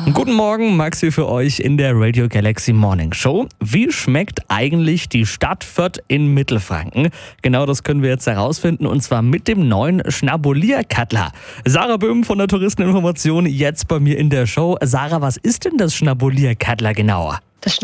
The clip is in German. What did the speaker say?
Guten Morgen, Max hier für euch in der Radio Galaxy Morning Show. Wie schmeckt eigentlich die Stadt Fürth in Mittelfranken? Genau das können wir jetzt herausfinden und zwar mit dem neuen Schnabulier-Kattler. Sarah Böhm von der Touristeninformation jetzt bei mir in der Show. Sarah, was ist denn das Schnabulier-Kattler genauer?